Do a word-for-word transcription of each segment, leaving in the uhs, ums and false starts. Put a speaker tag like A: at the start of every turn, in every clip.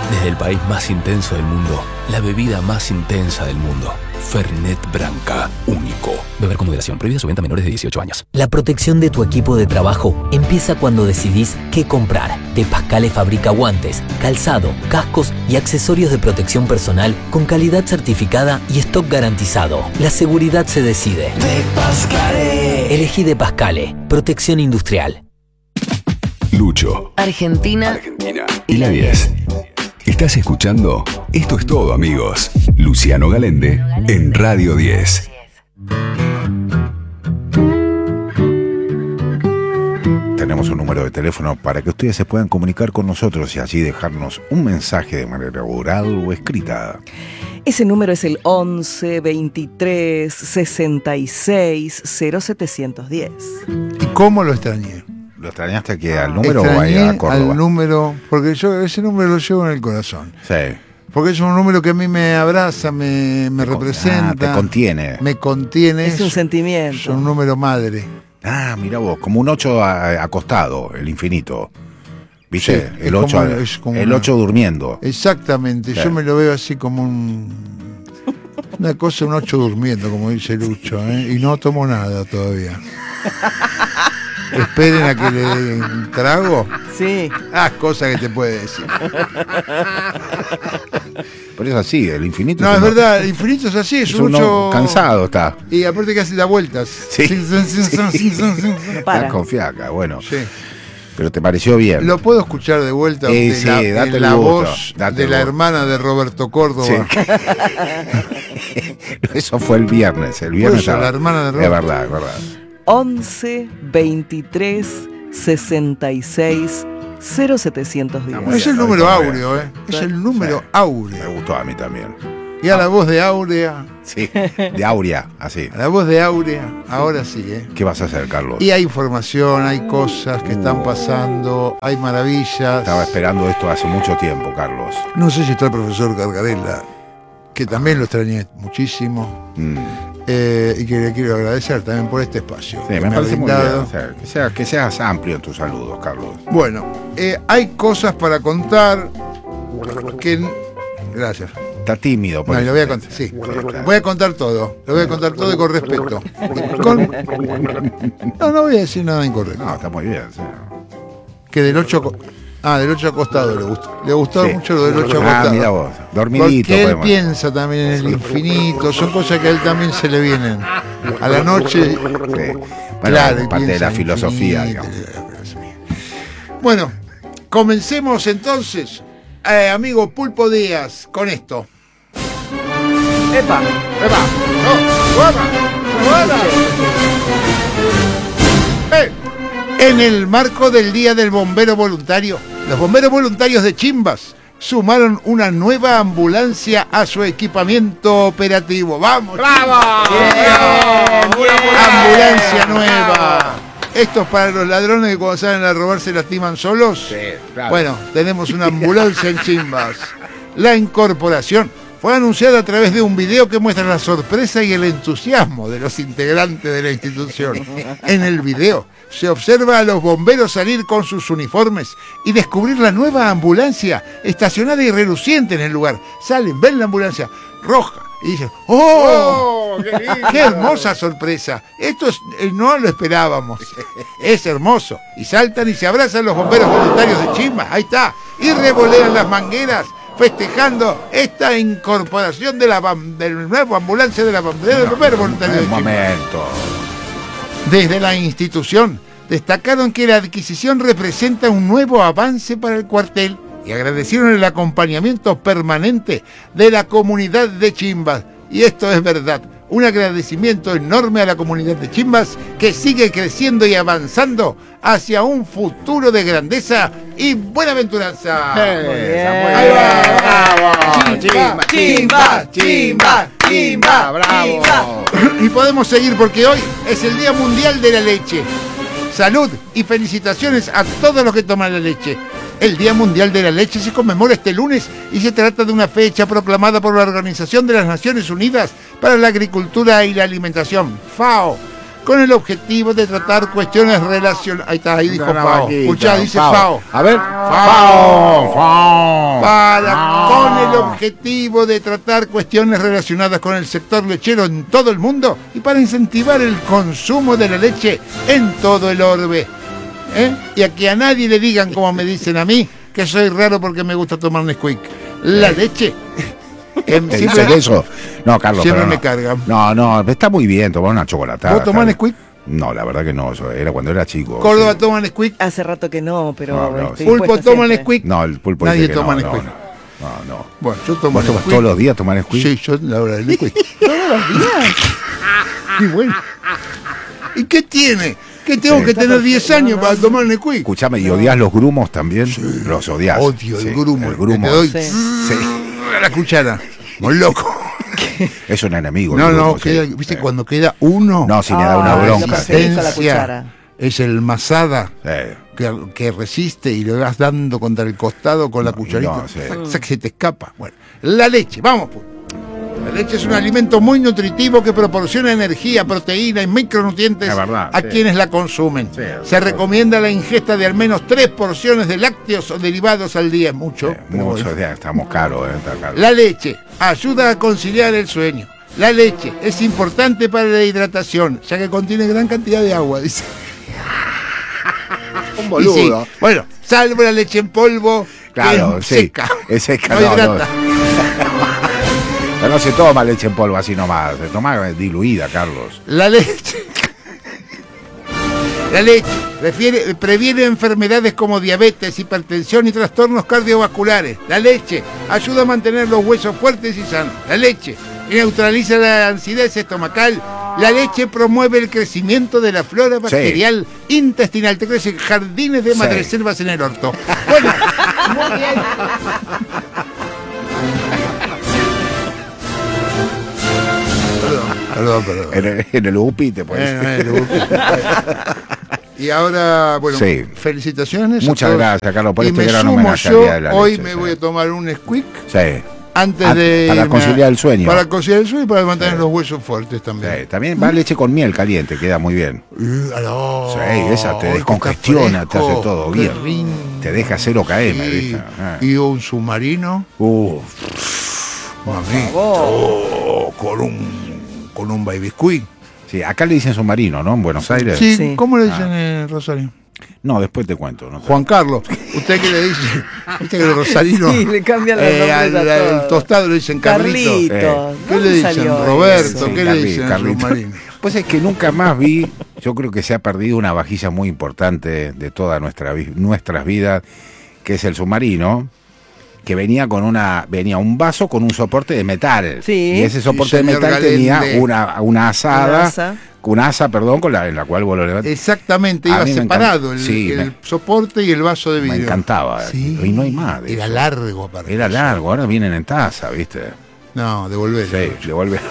A: Desde el país más intenso del mundo, la bebida más intensa del mundo. Fernet Branca, único. Beber con moderación. Prohibida su venta a menores de dieciocho años.
B: La protección de tu equipo de trabajo empieza cuando decidís qué comprar. De Pascale fabrica guantes, calzado, cascos y accesorios de protección personal con calidad certificada y stock garantizado. La seguridad se decide.
C: De Pascale.
B: Elegí De Pascale. Protección industrial.
D: Lucho,
E: Argentina,
D: Argentina y la diez. Estás escuchando Esto es Todo, amigos. Luciano Galende en Radio diez.
F: Tenemos un número de teléfono para que ustedes se puedan comunicar con nosotros y así dejarnos un mensaje de manera oral o escrita.
G: Ese número es el once veintitrés sesenta y seis cero setecientos diez.
H: ¿Y cómo lo extrañé?
F: ¿Lo extrañaste aquí al número
H: Extrañé
F: o a, a Córdoba?
H: Al número, porque yo ese número lo llevo en el corazón.
F: Sí.
H: Porque es un número que a mí me abraza, me, me
F: Te con-
H: representa.
F: ah, te contiene.
H: Me contiene.
G: Es un sentimiento.
H: Es un número madre.
F: Ah, mira vos, como un ocho acostado, el infinito. ¿Viste?
H: Sí,
F: el
H: es
F: ocho
H: como- es como
F: el
H: una-
F: ocho durmiendo.
H: Exactamente,
F: Sí.
H: yo me lo veo así como un... Una cosa, un ocho durmiendo, como dice Lucho, ¿eh? Y no tomo nada todavía. Esperen a que le den un trago.
G: Sí.
H: Ah, cosas que te puede decir.
F: Pero es así, el infinito.
H: No, es
F: un-
H: verdad, el infinito es así, es,
F: Es
H: un
F: uno
H: ocho...
F: cansado está.
H: Y aparte que hace da vueltas.
F: Sí.
H: Sí, sí, sí, sí, sí, sí, sí.
G: Para.
F: Está con fiaca, bueno.
H: Sí.
F: Pero te pareció bien.
H: Lo puedo escuchar de vuelta
F: Eh,
H: de
F: sí,
H: la,
F: date
H: de
F: el
H: la
F: gusto,
H: voz
F: date
H: de
F: el
H: la
F: gusto.
H: hermana de Roberto Córdoba.
F: Sí. Eso fue el viernes. El viernes.
H: eso, la
F: estaba-
H: hermana de
F: Es
H: Roberto.
F: verdad, es verdad.
G: once veintitrés sesenta y seis cero setecientos diez.
F: Muy
H: Es
F: bien,
H: el
F: lo
H: número
F: hizo muy
H: áureo, ¿eh? Es el número
F: Sí.
H: áureo.
F: Me gustó a mí también.
H: Y a la voz de Áurea,
F: Sí, de Aurea, así.
H: a la voz de Áurea, ahora sí, ¿eh?
F: ¿Qué vas a hacer, Carlos?
H: Y hay información, hay cosas que están pasando, hay maravillas.
F: Estaba esperando esto hace mucho tiempo, Carlos.
H: No sé si está el profesor Gargarella, que también lo extrañé muchísimo.
F: Mm.
H: eh, y que le quiero agradecer también por este espacio.
F: Sí,
H: que
F: me
H: ha
F: parece muy bien.
H: brindado.
F: O sea, que, sea- que seas amplio en tus saludos, Carlos.
H: Bueno, eh, hay cosas para contar que... Gracias.
F: Está tímido. por
H: No,
F: eso.
H: lo voy a contar, sí.
F: claro.
H: Voy a contar todo. Lo voy a contar todo y con respeto. Con- No, no voy a decir nada incorrecto.
F: No, está muy bien. Sí.
H: Que del ocho... Ah, del ocho acostado le gustó. Le gustó
F: Sí.
H: mucho lo del ocho
F: Ah,
H: acostado.
F: mira vos. Dormidito.
H: Porque él
F: podemos-
H: piensa también en el infinito. Son cosas que a él también se le vienen. A la noche...
F: Sí. Bueno,
H: Claro, y
F: parte de
H: piensa
F: la
H: en
F: filosofía,
H: infinito,
F: digamos.
H: de la filosofía. Bueno, comencemos entonces, eh, amigo Pulpo Díaz, con esto.
G: ¡Epa!
H: ¡Epa! ¡No! ¡Guarda! ¡Guarda! ¡Eh! En el marco del Día del Bombero Voluntario, los bomberos voluntarios de Chimbas sumaron una nueva ambulancia a su equipamiento operativo. ¡Vamos! ¡Bravo! ¡Ambulancia nueva! Esto es para los ladrones que cuando salen a robar se lastiman solos.
F: Sí, claro.
H: Bueno, tenemos una ambulancia en Chimbas. La incorporación fue anunciada a través de un video que muestra la sorpresa y el entusiasmo de los integrantes de la institución. En el video se observa a los bomberos salir con sus uniformes y descubrir la nueva ambulancia estacionada y reluciente en el lugar. Salen, ven la ambulancia roja y dicen, ¡oh!
F: ¡Oh, qué lindo!
H: ¡Qué hermosa sorpresa! Esto es- eh, no lo esperábamos. Es hermoso. Y saltan y se abrazan los bomberos voluntarios de Chimbas. Ahí está. Y revolean las mangueras festejando esta incorporación de la bam- del nuevo ambulancia de la bam- del bombero voluntario de
F: Un
H: Chimbas.
F: momento.
H: Desde la institución destacaron que la adquisición representa un nuevo avance para el cuartel y agradecieron el acompañamiento permanente de la comunidad de Chimbas. Y esto es verdad, un agradecimiento enorme a la comunidad de Chimbas que sigue creciendo y avanzando hacia un futuro de grandeza y buenaventuranza. Ahí va, bravo.
F: Chimba, chimba, chimba, chimba, bravo.
H: Y podemos seguir porque hoy es el Día Mundial de la Leche. Salud y felicitaciones a todos los que toman la leche. El Día Mundial de la Leche se conmemora este lunes y se trata de una fecha proclamada por la Organización de las Naciones Unidas para la Agricultura y la Alimentación, FAO, con el objetivo de tratar cuestiones relacionadas... Ahí está, ahí dijo FAO. Escuchá, dice FAO.
F: A ver. Fao, Fao.
H: para
F: no.
H: con el objetivo de tratar cuestiones relacionadas con el sector lechero en todo el mundo y para incentivar el consumo de la leche en todo el orbe. ¿Eh? Y a que a nadie le digan, como me dicen a mí, que soy raro porque me gusta tomar Nesquik. La leche...
F: Que siempre, eso? No, Carlos,
H: siempre
F: pero
H: me
F: no.
H: cargan.
F: No, no, está muy bien tomar una chocolatada.
H: ¿Vos tomás Nesquik?
F: No, la verdad que no, eso era cuando era chico.
H: ¿Córdoba
F: sí.
H: toma Nesquik?
G: Hace rato que no, pero...
F: No, no,
G: estoy
H: ¿Pulpo
G: dispuesta
H: toma
G: siempre.
H: Nesquik?
F: No, el pulpo
H: Nadie
F: dice que
H: toma
F: no,
H: Nesquik.
F: no, no, no.
H: Bueno, yo tomo
F: ¿Vos tomás
H: Nesquik.
F: todos los días tomar Nesquik?
H: Sí, yo la hora del Nesquik.
G: ¿Todos los días?
H: Y bueno. ¿Y qué tiene? ¿Qué tengo
F: Sí.
H: que tener diez años para tomar Nesquik?
F: Escuchame, ¿y odias los grumos también? Los odias.
H: Odio el
F: Sí,
H: grumo.
F: El grumo.
H: Te doy
G: Sí.
F: Sí.
H: a la cuchara. Muy loco.
F: Es un enemigo.
H: No,
F: el
H: no,
F: grumo, sí.
H: queda, ¿viste?
F: Sí.
H: Cuando queda uno.
F: No, si me da una
G: Ay,
F: bronca.
G: lo preferís a la cuchara.
H: Es el masada
F: Sí.
H: que, que resiste y le vas dando contra el costado con la
F: No,
H: cucharita.
F: no, sí.
H: Sac, sac, se te escapa. Bueno, la leche, vamos pues. La leche es un alimento muy nutritivo que proporciona energía, proteína y micronutrientes
F: Es verdad,
H: a
F: sí.
H: quienes la consumen.
F: Sí, es
H: Se
F: verdad.
H: recomienda la ingesta de al menos tres porciones de lácteos o derivados al día. Mucho.
F: Sí,
H: pero
F: muchos
H: bueno.
F: días estamos caros, eh, está caro.
H: La leche ayuda a conciliar el sueño. La leche es importante para la hidratación, ya que contiene gran cantidad de agua, dice.
F: Un
H: Y sí, bueno, salvo la leche en polvo,
F: Claro,
H: que es
F: sí.
H: seca.
F: Es seca,
H: No
F: no, no.
H: hidrata.
F: Pero no se toma leche en polvo así nomás, se toma diluida, Carlos.
H: La leche. La leche refiere- previene enfermedades como diabetes, hipertensión y trastornos cardiovasculares. La leche ayuda a mantener los huesos fuertes y sanos. La leche neutraliza la acidez estomacal. La leche promueve el crecimiento de la flora bacterial intestinal. Te crecen jardines de
F: Sí.
H: madreselvas en el orto. Bueno, muy bien. Perdón, perdón, perdón.
F: En el, en el U P I te puedes.
H: Eh, eh, Y ahora, bueno,
F: Sí.
H: felicitaciones. a
F: Muchas
H: todos.
F: gracias, Carlos, por
H: Y
F: este
H: me
F: gran
H: sumo
F: homenaje al
H: yo,
F: Día de la
H: hoy
F: Leche,
H: me
F: sí.
H: voy a tomar un Nesquik
F: Sí.
H: antes
F: Ah,
H: de
F: para
H: irme a-
F: conciliar el sueño.
H: Para conciliar el sueño y para mantener
F: Sí.
H: los huesos fuertes también.
F: Sí, también va leche con miel caliente, queda muy bien.
H: Y, aló,
F: Sí, esa te
H: hoy que
F: descongestiona,
H: está
F: te hace
H: fresco,
F: todo
H: qué
F: bien.
H: rico.
F: Te deja cero K M,
H: Sí.
F: ¿viste? Ah.
H: Y un submarino,
F: Uf,
H: mamita,
G: favor.
H: oh, con un con un baby squid.
F: sí, acá le dicen submarino, ¿no? En Buenos Aires.
H: Sí,
G: Sí.
H: ¿cómo le dicen en Rosario?
F: No, después te cuento. No te-
H: Juan Carlos, ¿usted qué le dice? ¿Viste que los rosarinos
G: Sí, le cambian los
H: eh,
G: nombres
H: al,
G: a
H: al
G: todo.
H: tostado le dicen Carlito?
G: Carlito.
F: Eh,
H: ¿Qué
G: ¿Dónde
H: le dicen?
G: salió
H: Roberto,
G: eso?
H: ¿qué le
F: Carli-
H: dicen al
F: Carlito.
H: submarino?
F: Pues es que nunca más vi, yo creo que se ha perdido una vajilla muy importante de toda nuestra vi- nuestras vidas, que es el submarino, que venía con una, venía un vaso con un soporte de metal.
G: Sí.
F: Y ese soporte de
H: señor
F: metal tenía
H: Galende.
F: una, una asada,
G: Una asa.
F: una asa, perdón, con la, en la cual vos lo levantás.
H: Exactamente,
F: A
H: iba
F: mí me
H: separado
F: encanta-
H: el,
F: sí,
H: el
F: me-
H: soporte y el vaso de
F: Me
H: vidrio.
F: encantaba.
H: Sí.
F: Y no hay más de
H: Era
F: eso.
H: largo aparte.
F: Era largo, ahora vienen en taza, ¿viste?
H: No, devolver.
F: Sí, devuelve.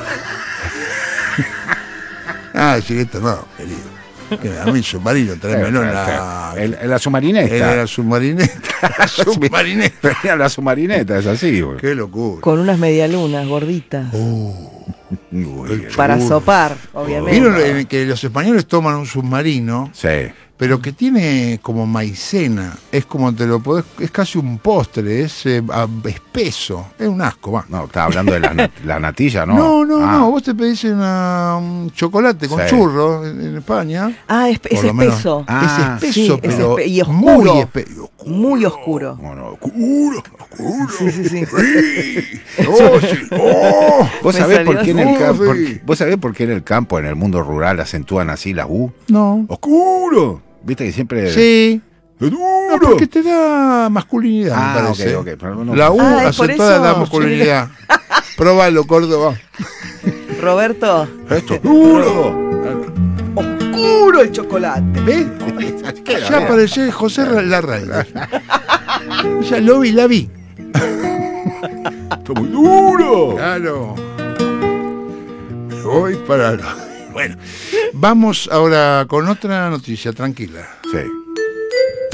H: Ah, sí, esto no, querido. Que a mí submarino, tráemelo en la...
F: El- en la submarineta.
H: Era la submarineta. La submarineta.
F: Venía la submarineta, es así, güey.
H: Qué locura.
G: Con unas medialunas gorditas.
F: Uy,
G: Para
H: seguro.
G: sopar, obviamente.
H: Vieron en que los españoles toman un submarino,
F: sí.
H: pero que tiene como maicena. Es como te lo podés, es casi un postre, es eh, a- espeso. Es un asco, va.
F: No, estaba hablando de la, nat- la natilla, ¿no?
H: No, no,
F: Ah,
H: no. Vos te pedís una, un chocolate con
F: Sí.
H: churro en, en España.
G: Ah, es, es
H: Por lo menos-
G: espeso.
F: Ah,
H: es espeso,
G: sí, es
H: pero
G: espe- y oscuro.
H: muy espeso.
G: Muy oscuro.
F: bueno, oscuro, oscuro.
G: Sí, sí, sí.
H: Oh, sí. Oh.
F: ¿Vos
G: Me
F: sabés
G: salió
F: por qué en el
H: así.
F: campo, por-
H: Sí.
F: vos sabés por qué en el campo, en el mundo rural, acentúan así la U?
H: No.
F: Oscuro. Viste que siempre.
H: Sí.
F: Duro.
H: No, porque te da masculinidad,
F: Ah,
H: me parece.
F: ok, ok, pero no-
H: La U
G: Ah, ¿es por
H: acentuada
G: eso?
H: da masculinidad. Probalo, Córdoba.
G: Roberto,
F: Esto es duro.
G: oscuro el chocolate.
H: ¿Ves?
F: Queda
H: Ya
F: bien.
H: apareció José Larraín. Ya lo vi, la vi.
F: Está muy duro.
H: Claro. Me voy para... Bueno, vamos ahora con otra noticia, tranquila.
F: Sí.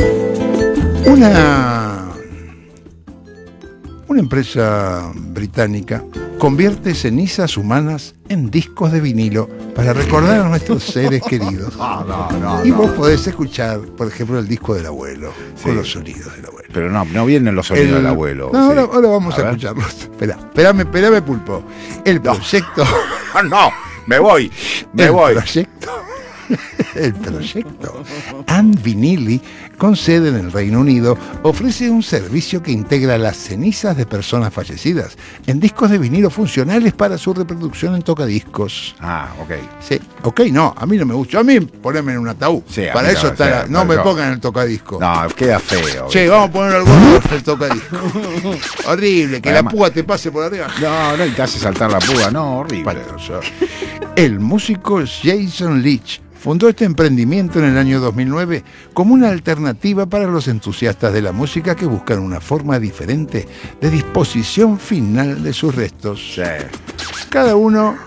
H: Una, una empresa británica convierte cenizas humanas en discos de vinilo para recordar a nuestros seres queridos.
F: No, no, no,
H: y
F: no.
H: vos podés escuchar, por ejemplo, el disco del abuelo,
F: Sí.
H: con los sonidos del abuelo.
F: Pero no, no vienen los sonidos
H: El-
F: del abuelo.
H: No,
F: sí.
H: ahora, ahora vamos a,
F: A ver.
H: escucharlos. Espera, espérame, espérame, Pulpo. El proyecto...
F: Ah, no, me voy, me
H: el
F: voy.
H: proyecto... El proyecto And Vinili, con sede en el Reino Unido, ofrece un servicio que integra las cenizas de personas fallecidas en discos de vinilo funcionales para su reproducción en tocadiscos.
F: Ah, ok.
H: Sí, ok, no, a mí no me gusta. A mí poneme en un ataúd.
F: Sí, a
H: para
F: mí
H: eso
F: no,
H: está.
F: sí,
H: la- no
F: para
H: me
F: eso.
H: pongan el tocadisco.
F: No, queda feo.
H: Che,
F: ¿viste?
H: vamos a poner al gordo el tocadisco. Horrible, que
F: Además-
H: la púa te pase por arriba.
F: No, no, y te hace saltar la púa, no, horrible.
H: Espantoso. El músico Jason Leach fundó este emprendimiento en el año dos mil nueve como una alternativa para los entusiastas de la música que buscan una forma diferente de disposición final de sus restos.
F: Sí.
H: Cada uno...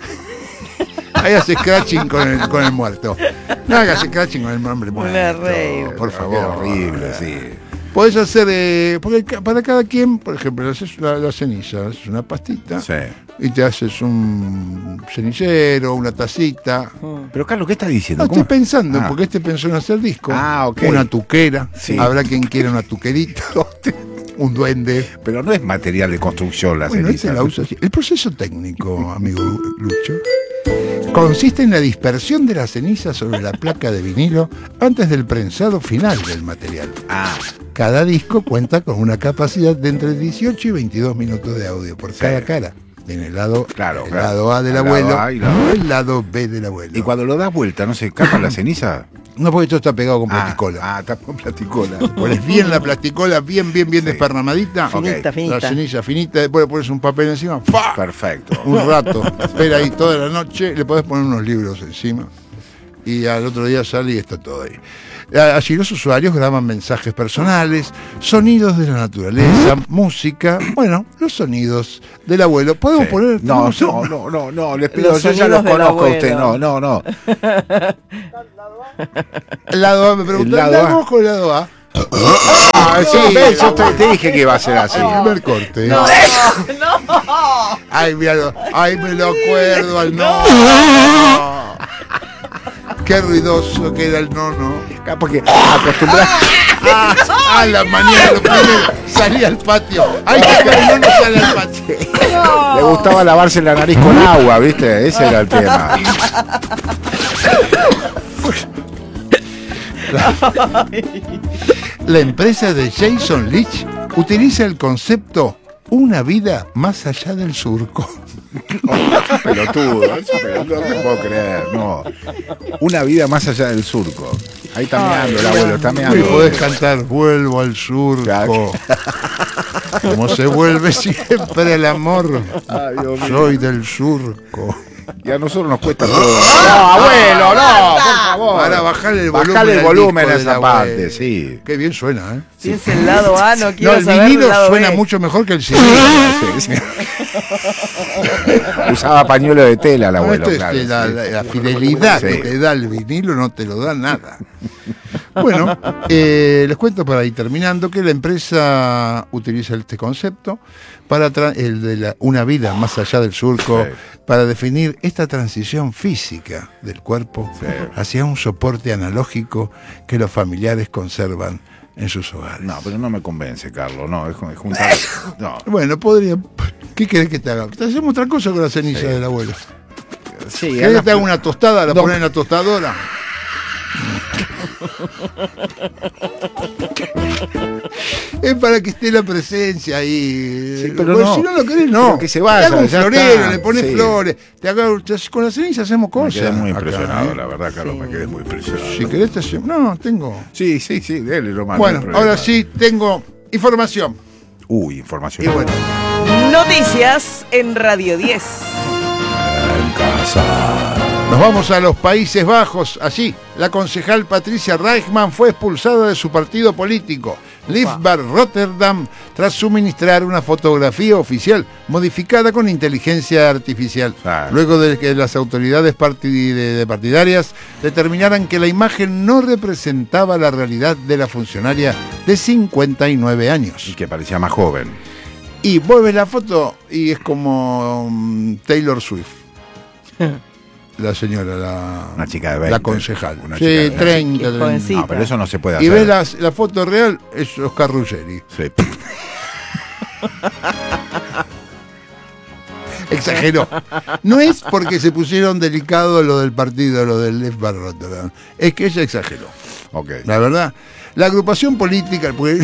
H: Ahí hace scratching con el, con el muerto. No hagas scratching con el hombre muerto.
G: Una rey.
H: Por
F: Queda
H: favor.
F: horrible, sí.
H: Podés hacer, eh, porque ca- para cada quien, por ejemplo, haces la, la ceniza, haces una pastita
F: Sí.
H: y te haces un cenicero, una tacita.
F: Pero Carlos, ¿qué estás diciendo?
H: No, estoy
F: ¿Cómo?
H: pensando,
F: Ah.
H: porque este pensó en hacer disco.
F: Ah, ok.
H: Una tuquera.
F: Sí.
H: Habrá quien quiera una tuquerita. Un duende.
F: Pero no es material de construcción la
H: Bueno,
F: ceniza.
H: este la usa así. El proceso técnico, amigo Lucho, consiste en la dispersión de la ceniza sobre la placa de vinilo antes del prensado final del material.
F: Ah,
H: Cada disco cuenta con una capacidad de entre dieciocho y veintidós minutos de audio por
F: Sí.
H: cada cara. En el lado,
F: Claro,
H: el
F: claro.
H: lado A del
F: El lado
H: abuelo
F: A y lado-
H: y el lado B del abuelo.
F: y cuando lo das vuelta, ¿no se escapa la ceniza?
H: No, porque esto está pegado con
F: Ah,
H: plasticola.
F: Ah, está con plasticola.
H: Pones bien la plasticola, bien, bien, bien
F: Sí.
H: desparramadita.
G: Finita,
F: Ok.
G: finita.
H: La ceniza finita, después le pones un papel encima. ¡Fa!
F: Perfecto.
H: Un rato. Espera ahí toda la noche, le podés poner unos libros encima. Y al otro día sale y está todo ahí. Allí los usuarios graban mensajes personales, sonidos de la naturaleza, música, bueno, los sonidos del abuelo. ¿Podemos
F: Sí.
H: poner?
F: No,
H: tenemos
F: no,
H: un-
F: no, no, no, les pido,
G: Los
F: yo ya
G: sonidos
F: los
G: del
F: conozco a usted, no,
G: abuelo.
F: no, no.
H: El lado A, me preguntan,
F: El lado
H: ¿el
F: A.
H: lado el lado A?
F: Ah, sí, ves, yo te, te dije que iba a ser así.
H: El primer corte.
G: No,
H: Ay, mira, ay, me lo acuerdo al no. Qué ruidoso que era el nono.
F: Acá porque acostumbrado.
H: Ah, a la mañana, lo primero, salía al patio. Ay, que el nono sale al patio.
F: Le gustaba lavarse la nariz con agua, ¿viste? Ese era el tema.
H: La empresa de Jason Leach utiliza el concepto una vida más allá del surco.
F: Pelotudo, eso pelotudo, no te puedo creer, no. Una vida más allá del surco. Ahí está meando el abuelo, está
H: Y
F: meando.
H: podés cantar vuelvo al surco. Como se vuelve siempre el amor.
F: Ay, Dios mío.
H: Soy del surco.
F: Y a nosotros nos cuesta todo. No, abuelo, no, por favor.
H: Para bajarle el volumen.
F: Bajarle el
H: al
F: volumen
H: disco
F: a
H: del
F: esa
H: abuelo.
F: parte, sí.
H: Qué bien suena, ¿eh?
G: si es el lado A, no
H: No,
G: quiero
H: el
G: saber
H: vinilo
G: el lado
H: suena
G: B.
H: mucho mejor que el C D.
F: Sí, sí. Usaba pañuelo de tela el
H: No,
F: abuelo,
H: esto es
F: claro.
H: que la,
F: sí.
H: la- la fidelidad
F: Sí.
H: que te da el vinilo no te lo da nada. Bueno, eh, les cuento para ir terminando que la empresa utiliza este concepto para tra- el de la- una vida más allá del surco,
F: Sí.
H: para definir esta transición física del cuerpo
F: Sí.
H: hacia un soporte analógico que los familiares conservan en sus hogares.
F: No, pero no me convence, Carlos. No, es, es juntar. No.
H: Bueno, podría. ¿Ququé querés que te haga? Te hacemos otra cosa con la ceniza
F: Sí.
H: del abuelo.
F: Sí,
H: ¿Querés que te haga una tostada? La
F: No.
H: pones en la tostadora. Es para que esté la presencia ahí.
F: Sí, pero
H: Pues
F: no.
H: si no lo querés, no.
F: Pero que se vaya,
H: Te hago un
F: ya
H: florero,
F: está.
H: le pones
F: Sí.
H: flores. Te hago, te- con la ceniza hacemos
F: Me
H: cosas.
F: quedé muy
H: acá,
F: impresionado,
H: ¿eh?
F: la verdad, Carlos, me quedé muy impresionado.
H: Si querés te hacemos. No, tengo.
F: Sí, sí, sí, dele, Román.
H: Bueno,
F: no hay problema.
H: ahora sí tengo información.
F: Uy, información.
H: Y bueno,
G: Noticias en Radio diez.
F: En casa.
H: nos vamos a los Países Bajos. Allí, la concejal Patricia Reichmann fue expulsada de su partido político, Leefbaar Rotterdam, tras suministrar una fotografía oficial modificada con inteligencia artificial.
F: Claro.
H: Luego de que las autoridades parti- de- de partidarias determinaran que la imagen no representaba la realidad de la funcionaria de cincuenta y nueve
F: Y
H: años.
F: que parecía más joven.
H: Y vos ves la foto y es como um, Taylor Swift. La señora, la,
F: una chica de veinte,
H: la concejal.
F: Una
H: sí,
F: chica de
H: treinta, treinta.
F: No, pero eso no se puede
H: y
F: hacer.
H: Y ves la, la foto real, es Oscar Ruggeri.
F: Sí.
H: Exageró. No es porque se pusieron delicado lo del partido, lo del F. Bar Rotterdam. Es que ella exageró.
F: Okay.
H: La verdad, la agrupación política, porque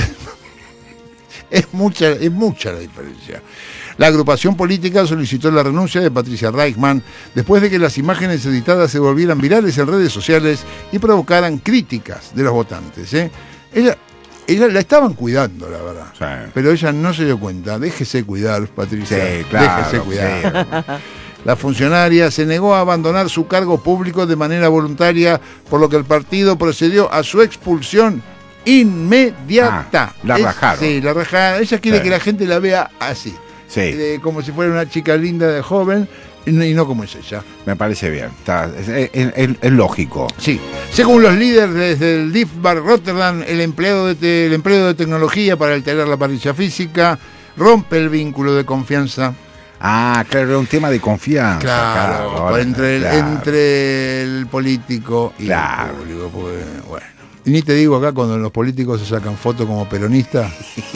H: es mucha, es mucha la diferencia. La agrupación política solicitó la renuncia de Patricia Reichman después de que las imágenes editadas se volvieran virales en redes sociales y provocaran críticas de los votantes. ¿eh? Ella, ella la estaban cuidando, la verdad.
F: Sí.
H: Pero ella no se dio cuenta. Déjese cuidar, Patricia.
F: Sí, claro,
H: Déjese cuidar.
F: sí.
H: La funcionaria se negó a abandonar su cargo público de manera voluntaria, por lo que el partido procedió a su expulsión inmediata.
F: Ah, la rajaron.
H: Sí, la rajaron. Ella quiere
F: sí.
H: que la gente la vea así.
F: Sí.
H: Eh, como si fuera una chica linda de joven y no, y no como es ella.
F: Me parece bien. Está, es, es, es, es lógico.
H: Sí. Según los líderes del D I F Bar Rotterdam, el empleo, de te, el empleo de tecnología para alterar la apariencia física rompe el vínculo de confianza.
F: Ah, claro, era un tema de confianza.
H: Claro,
F: Claro, ahora,
H: entre, el,
F: claro.
H: entre el político y
F: Claro.
H: el público. Porque, bueno. Y ni te digo acá cuando los políticos se sacan fotos como peronistas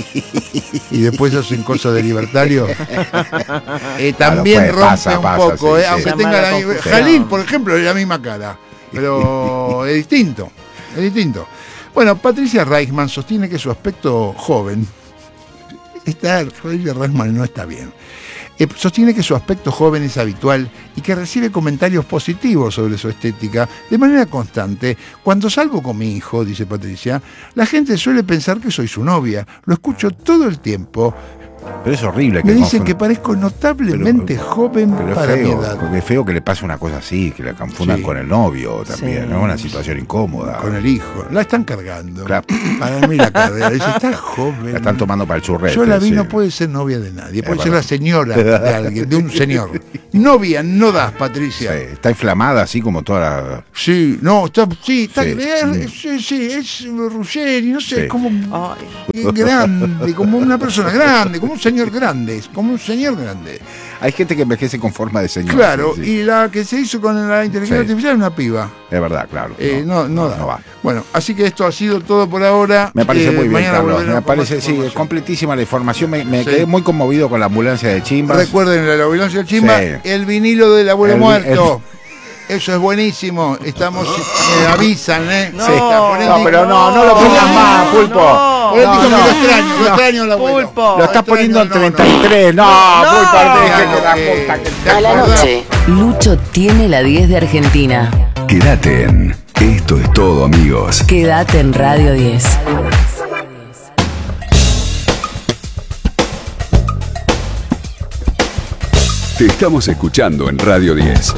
H: y después hacen cosas de libertario. Eh, también
F: Claro, pues,
H: rompe
F: pasa,
H: un
F: pasa,
H: poco,
F: sí,
H: eh,
F: sí.
H: aunque
G: Llama
H: tenga
G: la
H: la
G: confusión.
H: Jalil, por ejemplo, es la misma cara, pero es distinto, es distinto. Bueno, Patricia Reichman sostiene que su aspecto joven, esta Patricia Reichman no está bien. Eh, sostiene que su aspecto joven es habitual y que recibe comentarios positivos sobre su estética de manera constante. Cuando salgo con mi hijo, dice Patricia, la gente suele pensar que soy su novia. Lo escucho todo el tiempo.
F: Pero es horrible que
H: Me dicen
F: confunda-
H: que parezco notablemente
F: Pero-
H: joven
F: Pero es
H: para mi
F: feo,
H: edad.
F: porque es feo que le pase una cosa así, que la confundan
H: Sí.
F: con el novio también,
G: Sí.
F: ¿no? Una situación incómoda.
H: Con el hijo. La están cargando.
F: Claro.
H: Para mí la carrera. Dice, está joven.
F: La están tomando para el churrete.
H: Yo la vi,
F: sí.
H: no puede ser novia de nadie. Puede
F: Es
H: ser
F: verdad.
H: la señora de alguien, de un señor. Novia no das,
F: Sí,
H: Patricia.
F: está inflamada así como toda la...
H: Sí, no, está, sí, está,
F: Sí.
H: es- sí, sí, es Ruggeri, no sé,
F: Sí.
H: como
G: Ay.
H: es grande, como una persona grande, como un señor grande, es como un señor grande.
F: Hay gente que envejece con forma de señor.
H: Claro,
F: sí, sí.
H: y la que se hizo con la inteligencia
F: Sí.
H: artificial es una piba.
F: Es verdad, claro.
H: Eh, no, no, da.
F: no va.
H: Bueno, así que esto ha sido todo por ahora.
F: Me parece
H: Eh,
F: muy bien,
H: mañana
F: Carlos.
H: volveremos
F: Me
H: con
F: parece,
H: más
F: sí,
H: información.
F: completísima la información. Me, me
H: Sí.
F: quedé muy conmovido con la ambulancia de Chimbas.
H: Recuerden la ambulancia chimba,
F: Sí.
H: el vinilo del abuelo
F: El vi-
H: muerto. Eso es buenísimo. Estamos, eh, avisan, ¿eh?
G: No.
F: Sí.
H: Poné el
F: No,
H: disco.
F: pero no, no lo pongas
H: No,
F: más,
G: no,
F: Pulpo.
G: no.
H: Poné el
F: No,
H: disco
F: no.
H: que lo extraño, lo
F: No.
H: extraño al abuelo.
G: Pulpo.
F: Lo estás
H: extraño,
F: poniendo en
H: no, no.
F: treinta y tres. No,
G: No.
F: Pulpo,
H: Ya,
F: deje que la
H: que-
F: puta que-
H: ¿te
C: A la
H: acordás?
C: noche.
B: Lucho tiene la diez de Argentina.
D: Quédate en Esto es todo, amigos.
B: Quédate en Radio diez.
D: Te estamos escuchando en Radio diez.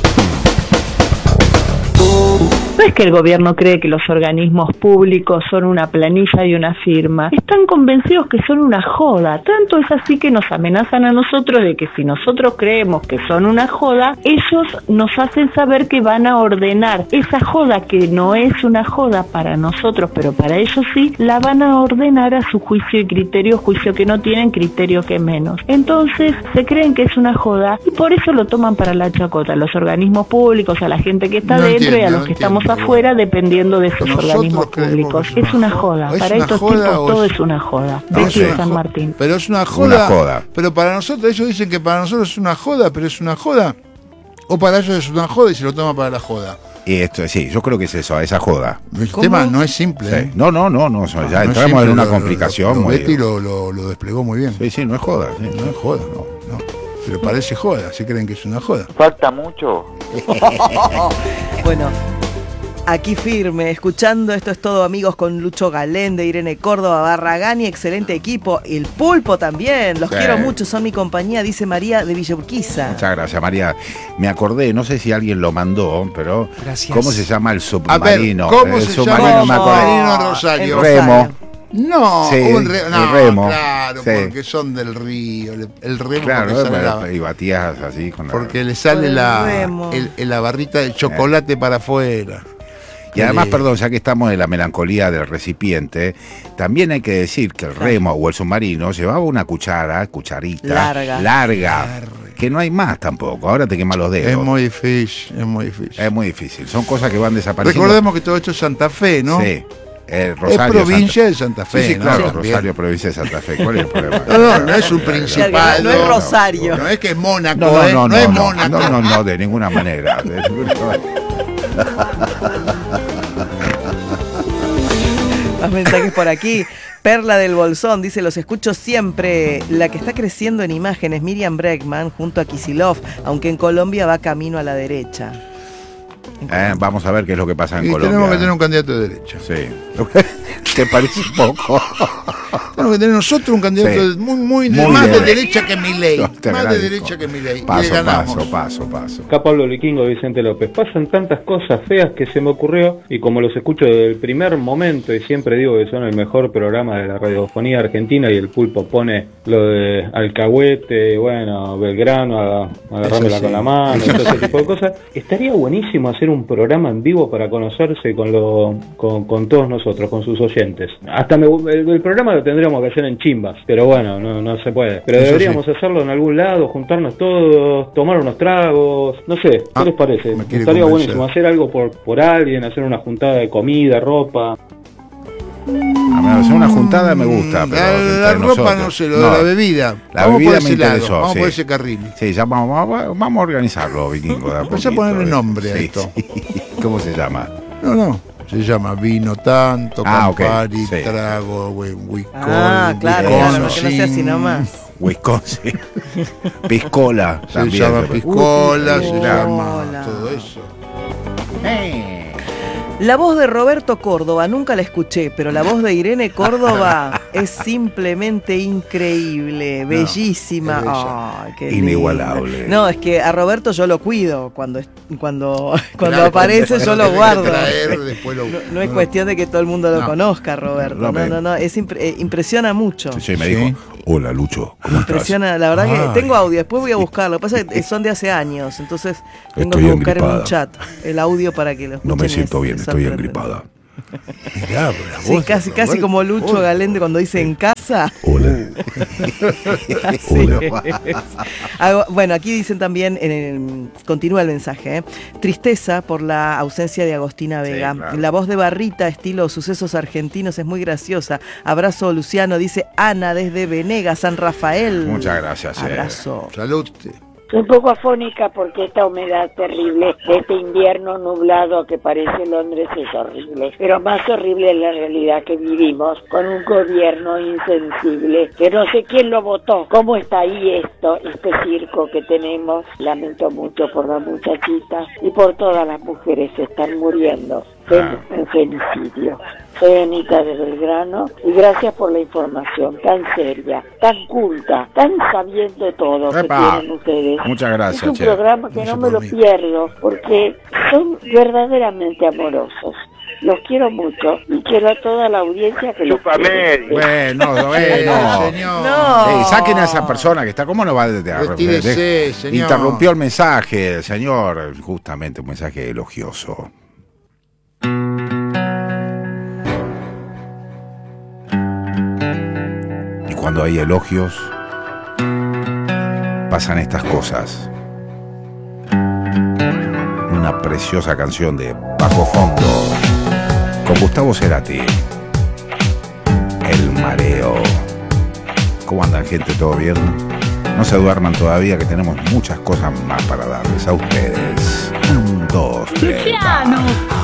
E: No es que el gobierno cree que los organismos públicos son una planilla y una firma. Están convencidos que son una joda. Tanto es así que nos amenazan a nosotros de que si nosotros creemos que son una joda, ellos nos hacen saber que van a ordenar esa joda que no es una joda para nosotros, pero para ellos sí, la van a ordenar a su juicio y criterio, juicio que no tienen, criterio que menos. Entonces se creen que es una joda y por eso lo toman para la chacota. Los organismos públicos, a la gente que está
H: No
E: dentro y a
H: entiendo,
E: los que
H: no
E: estamos
H: entiendo.
E: afuera, dependiendo de esos
H: Nosotros
E: organismos
H: creemos
E: públicos.
H: que
E: Es una joda.
H: ¿Es
E: Para
H: una
E: estos
H: joda
E: tipos
H: o
E: todo
H: es-
E: es una joda.
F: No,
E: Becky
F: sí.
E: de San Martín.
H: Pero es una joda.
F: Una joda.
H: Pero para nosotros, ellos dicen que para nosotros es una joda, pero es una joda. O para ellos es una joda y se lo toma para la joda.
F: Y esto, sí, yo creo que es eso, esa joda.
H: El
G: ¿Cómo?
H: tema no es simple.
F: Sí.
H: ¿eh?
F: No, no, no, no, ya
H: No es
F: entramos
H: simple,
F: en una
H: lo-
F: complicación
H: Lo, lo,
F: muy...
H: Betty lo, lo, lo desplegó muy bien.
F: Sí, sí, no es joda. sí.
H: No es joda, no, no. Pero parece joda, se creen que es una joda.
I: Falta mucho.
G: Bueno, aquí firme, escuchando Esto es todo, amigos, con Lucho Galende, Irene Córdoba, Barragán y excelente equipo. El Pulpo también, los
F: Sí.
G: quiero mucho, son mi compañía, dice María de Villa Urquiza.
F: Muchas gracias, María. Me acordé, no sé si alguien lo mandó, pero
A: Gracias.
F: ¿cómo se llama el
H: A ver,
F: submarino?
H: ¿cómo
F: el
H: se
F: submarino
H: llama el
F: me acordé.
H: submarino en Rosario?
G: En
F: Remo.
H: No,
F: Sí,
H: un re-
F: el
H: no,
F: remo.
H: claro,
F: Sí.
H: porque son del río. El, el remo
F: Claro,
H: porque, sale
F: pero-
H: la,
F: y batías así con la-
H: porque le sale
G: Con el
H: la,
G: remo.
H: el- el- la barrita de chocolate para afuera.
F: Y además, perdón, ya que estamos en la melancolía del recipiente, también hay que decir que el remo o el submarino llevaba una cuchara, cucharita,
G: larga,
F: larga, larga. Que no hay más tampoco, ahora te queman los dedos.
H: Es muy difícil, es muy difícil.
F: Es muy difícil, son cosas que van desapareciendo.
H: Recordemos que todo esto es Santa Fe, ¿no?
F: Sí. Eh, Rosario,
H: es provincia
F: Santa...
H: de Santa Fe.
F: Sí, sí, claro,
H: ¿no?
F: Rosario, provincia de Santa Fe. ¿Cuál es el problema?
H: No, no, no es un principal.
G: No, no es Rosario.
H: No, no es que es Mónaco,
F: no, no,
H: ¿eh?
F: no,
H: no, no es Mónaco.
F: No, no, no, de ninguna manera.
G: Más mensajes por aquí. Perla del Bolsón dice, los escucho siempre. La que está creciendo en imágenes, Miriam Bregman, junto a Kicillof, aunque en Colombia va camino a la derecha.
F: Eh, vamos a ver qué es lo que pasa en
H: y
F: Colombia.
H: Tenemos que tener un candidato de derecha.
F: Sí. ¿Te parece un poco?
H: Tenemos que tener nosotros un candidato sí. muy, muy, muy más de, de derecha que Milei. No, más agradezco. de derecha que Milei.
F: Paso, paso, paso, paso.
I: Acá Pablo Liquingo, Vicente López. Pasan tantas cosas feas que se me ocurrió, y como los escucho desde el primer momento, y siempre digo que son el mejor programa de la radiofonía argentina, y el Pulpo pone lo de Alcahuete, bueno, Belgrano, agarrándola sí. con la mano, y todo ese tipo de cosas. Estaría buenísimo hacer un programa en vivo para conocerse con, lo, con, con todos nosotros, con sus oyentes. Hasta me, el, el programa lo tendríamos que hacer en Chimbas, pero bueno, no, no se puede. Pero Eso deberíamos sí. hacerlo en algún lado, juntarnos todos, tomar unos tragos, no sé, ¿qué ah, les parece? Estaría convencer. buenísimo hacer algo por, por alguien, hacer una juntada de comida, ropa.
F: A ver, hacer una juntada me gusta, pero
H: la, la ropa nosotros. no sé, lo no, de la bebida.
F: La vamos bebida me interesó.
H: Vamos
F: sí.
H: por ese carril.
F: Sí, ya vamos, vamos, vamos a organizarlo, Vikingo.
H: Vamos a ponerle nombre a
F: sí,
H: esto.
F: Sí. ¿Cómo se llama?
H: No, no. Se llama vino tanto,
F: ah,
H: Campari,
F: okay. sí.
H: trago, whisky.
G: Ah, claro, claro, que no sea así nomás.
F: Wisconsin. Piscola.
H: Se
F: también
H: llama
F: se
H: piscola,
G: uh,
H: se
G: piscola.
H: llama todo eso.
G: Hey. La voz de Roberto Córdoba, nunca la escuché, pero la voz de Irene Córdoba es simplemente increíble, no, bellísima. Oh, qué
F: inigualable.
G: Linda. No, es que a Roberto yo lo cuido, cuando cuando, cuando claro, aparece yo lo guardo.
H: Traer, después lo...
G: No, no es cuestión de que todo el mundo lo no. conozca, Roberto. No, no, no, no es impre- eh, impresiona mucho.
F: Sí, sí, me dijo, ¿sí? Hola Lucho, ¿cómo
G: impresiona,
F: estás?
G: La verdad
F: Ay.
G: que tengo audio, después voy a buscarlo. Lo que pasa es que son de hace años, entonces tengo
F: estoy
G: que buscar
F: engripada.
G: en un chat el audio para que lo escuchen.
F: No me siento bien, estoy engripada.
H: Mirá,
G: sí, casi, casi como Lucho Hola. Galende cuando dice en casa.
F: Hola.
G: Hola. Bueno, aquí dicen también, en el, continúa el mensaje, ¿eh? Tristeza por la ausencia de Agostina Vega. Sí, claro. La voz de Barrita, estilo Sucesos Argentinos, es muy graciosa. Abrazo, Luciano, dice Ana desde Venegas, San Rafael.
F: Muchas gracias.
G: Abrazo.
H: Eh. Salud.
J: Estoy un poco afónica porque esta humedad terrible, este invierno nublado que parece Londres es horrible, pero más horrible es la realidad que vivimos con un gobierno insensible, que no sé quién lo votó. ¿Cómo está ahí esto, este circo que tenemos? Lamento mucho por la muchachita y por todas las mujeres que están muriendo en, en femicidio. Soy Anita de Belgrano y gracias por la información tan seria, tan culta, tan sabiendo todo que
F: Epa.
J: tienen ustedes.
F: Muchas gracias.
J: Es un
F: che.
J: programa que no me lo pierdo porque son verdaderamente amorosos. Los quiero mucho y quiero a toda la audiencia que los quiere.
F: Bueno, bueno,
H: señor.
G: No.
F: Hey, saquen a esa persona que está, ¿cómo no va a
H: Retírese, señor.
F: Interrumpió el mensaje, señor, justamente un mensaje elogioso. Y cuando hay elogios, pasan estas cosas. Una preciosa canción de Bajo Fondo, con Gustavo Cerati. El mareo. ¿Cómo andan, gente? ¿Todo bien? No se duerman todavía, que tenemos muchas cosas más para darles a ustedes. Un, dos, tres.
K: Luciano.